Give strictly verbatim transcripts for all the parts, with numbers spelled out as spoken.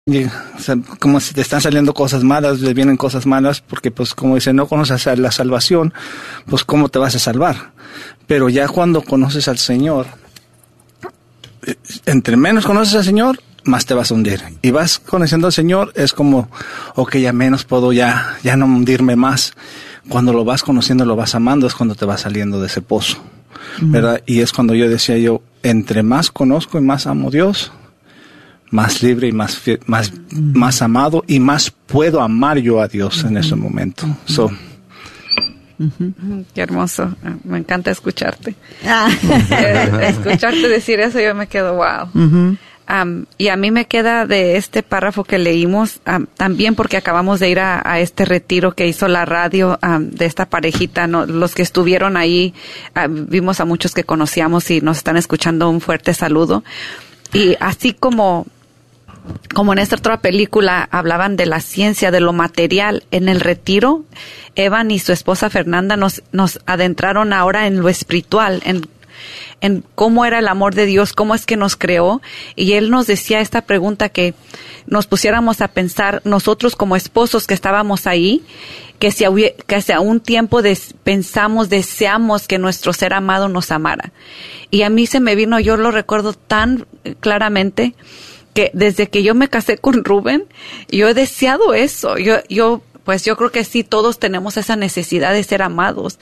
Y, o sea, como si te están saliendo cosas malas, le vienen cosas malas, porque pues como dice, no conoces a la salvación, pues cómo te vas a salvar. Pero ya cuando conoces al Señor, entre menos conoces al Señor, más te vas a hundir. Y vas conociendo al Señor, es como, ok, ya menos puedo ya, ya no hundirme más. Cuando lo vas conociendo, lo vas amando, es cuando te vas saliendo de ese pozo, uh-huh. ¿verdad? Y es cuando yo decía yo, entre más conozco y más amo a Dios, más libre y más fiel, más, uh-huh. más amado y más puedo amar yo a Dios uh-huh. en ese momento. Uh-huh. So, uh-huh. Qué hermoso, me encanta escucharte. Ah. Escucharte decir eso, yo me quedo wow. Uh-huh. Um, y a mí me queda de este párrafo que leímos, um, también porque acabamos de ir a, a este retiro que hizo la radio um, de esta parejita, ¿no? Los que estuvieron ahí, uh, vimos a muchos que conocíamos y nos están escuchando, un fuerte saludo. Y así como, como en esta otra película hablaban de la ciencia, de lo material, en el retiro, Evan y su esposa Fernanda nos, nos adentraron ahora en lo espiritual, en en cómo era el amor de Dios, cómo es que nos creó, y él nos decía esta pregunta que nos pusiéramos a pensar nosotros como esposos que estábamos ahí, que si, que si a un tiempo des, pensamos, deseamos que nuestro ser amado nos amara. Y a mí se me vino, yo lo recuerdo tan claramente, que desde que yo me casé con Rubén, yo he deseado eso, yo, yo pues yo creo que sí, todos tenemos esa necesidad de ser amados.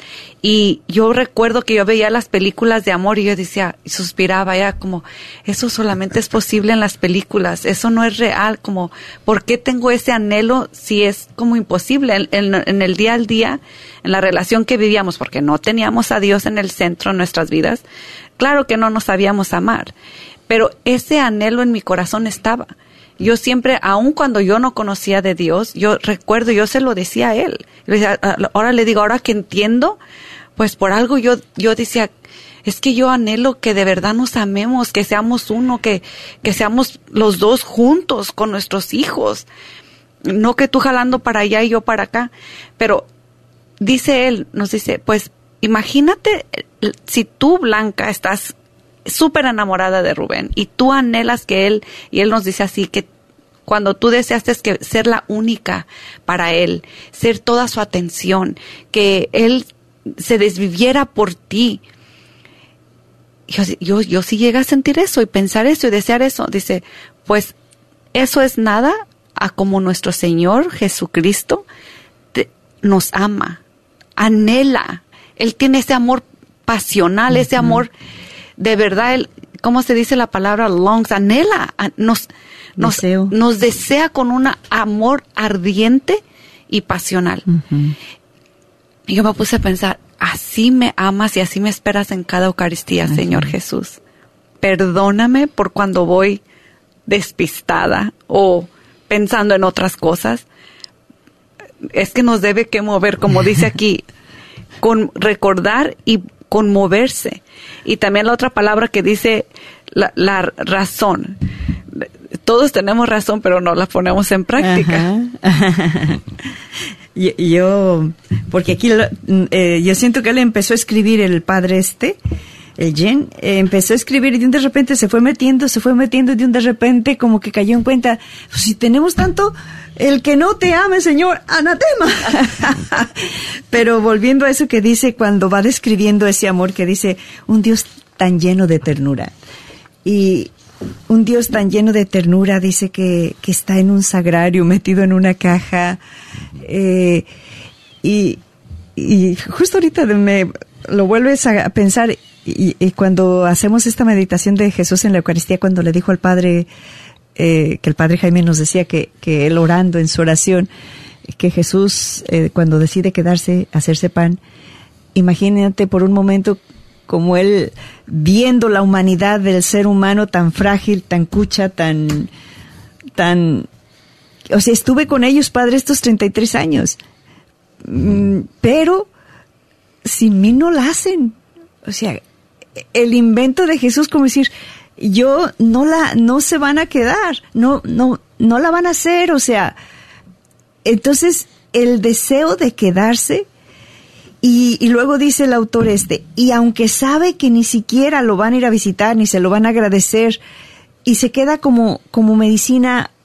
Y yo recuerdo que yo veía las películas de amor y yo decía, y suspiraba, ya como, eso solamente es posible en las películas, eso no es real, como, ¿por qué tengo ese anhelo si es como imposible en, en, en el día al día, en la relación que vivíamos, porque no teníamos a Dios en el centro de nuestras vidas? Claro que no nos sabíamos amar, pero ese anhelo en mi corazón estaba. Yo siempre, aun cuando yo no conocía de Dios, yo recuerdo, yo se lo decía a él. Yo decía, ahora le digo, ahora que entiendo, pues por algo yo, yo decía, es que yo anhelo que de verdad nos amemos, que seamos uno, que, que seamos los dos juntos con nuestros hijos. No que tú jalando para allá y yo para acá. Pero dice él, nos dice, pues imagínate si tú, Blanca, estás súper enamorada de Rubén y tú anhelas que él, y él nos dice así, que cuando tú deseaste que ser la única para él, ser toda su atención, que él se desviviera por ti. Yo, yo, yo sí llegué a sentir eso y pensar eso y desear eso. Dice, pues eso es nada a como nuestro Señor Jesucristo te, nos ama, anhela. Él tiene ese amor pasional, uh-huh. ese amor de verdad, él, ¿cómo se dice la palabra? Longs, anhela, nos, nos, Deseo. nos desea con un amor ardiente y pasional. Uh-huh. Y yo me puse a pensar, así me amas y así me esperas en cada Eucaristía, uh-huh. Señor Jesús. Perdóname por cuando voy despistada o pensando en otras cosas. Es que nos debe que mover, como dice aquí, con recordar y conmoverse. Y también la otra palabra que dice la, la razón. Todos tenemos razón, pero no la ponemos en práctica. yo, yo, porque aquí eh, yo siento que él empezó a escribir, el padre este, el Jen, eh, empezó a escribir y de un de repente se fue metiendo, se fue metiendo y de un de repente como que cayó en cuenta, pues si tenemos tanto, el que no te ame, Señor, anatema. Pero volviendo a eso que dice cuando va describiendo ese amor, que dice, un Dios tan lleno de ternura. Y un Dios tan lleno de ternura dice que, que está en un sagrario, metido en una caja. Eh, y, y justo ahorita me lo vuelves a pensar, y, y cuando hacemos esta meditación de Jesús en la Eucaristía, cuando le dijo al Padre, eh, que el Padre Jaime nos decía que, que él orando en su oración, que Jesús, eh, cuando decide quedarse, hacerse pan, imagínate por un momento como él viendo la humanidad del ser humano tan frágil, tan cucha, tan, tan, o sea, estuve con ellos, Padre, estos treinta y tres años, mm, pero sin mí no la hacen. O sea, el invento de Jesús, como decir, yo no la, no se van a quedar, no, no, no la van a hacer, o sea, entonces el deseo de quedarse. Y, y luego dice el autor este, y aunque sabe que ni siquiera lo van a ir a visitar, ni se lo van a agradecer, y se queda como, como medicina